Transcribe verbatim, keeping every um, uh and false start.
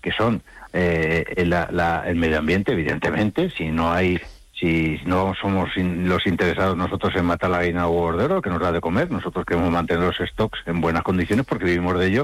que son eh, la, la, el medio ambiente, evidentemente. Si no hay, si no somos in, los interesados nosotros en matar la gallina o cordero que nos da de comer, nosotros queremos mantener los stocks en buenas condiciones porque vivimos de ello.